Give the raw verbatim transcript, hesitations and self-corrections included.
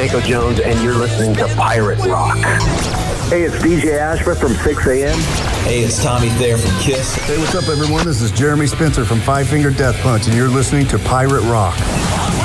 Danko Jones, and you're listening to Pirate Rock. Hey, it's D J Ashba from six a.m. Hey, it's Tommy Thayer from Kiss. Hey, what's up, everyone? This is Jeremy Spencer from Five Finger Death Punch, and you're listening to Pirate Rock.